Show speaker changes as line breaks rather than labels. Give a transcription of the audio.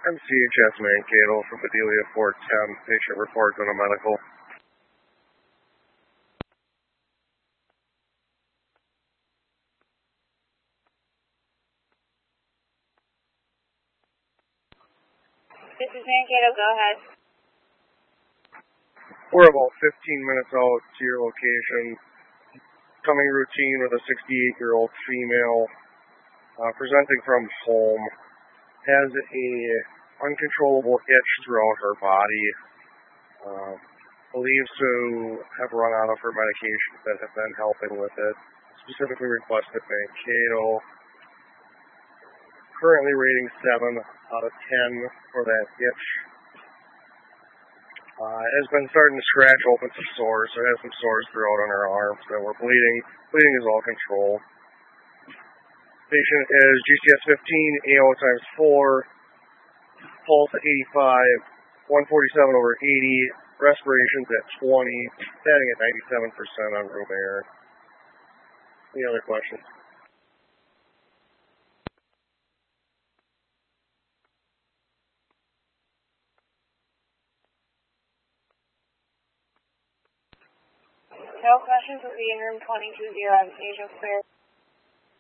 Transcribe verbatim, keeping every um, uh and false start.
M C H S Mankato from Bedelia four ten. Patient reports on a medical.
This is Mankato, go ahead.
We're about fifteen minutes out to your location. Coming routine with a sixty-eight-year-old female uh, presenting from home. Has a uncontrollable itch throughout her body. Uh, believes to have run out of her medications that have been helping with it. Specifically requested Mankato. Currently rating seven out of ten for that itch. Uh, has been starting to scratch open some sores, so it has some sores throughout on her arms that were bleeding. Bleeding is all controlled. Patient is G C S fifteen, A O times four, pulse at eighty-five, one forty-seven over eighty, respirations at twenty, standing at ninety-seven percent on room air. Any other questions?
No questions will be in room twenty-two zero. Asia clear.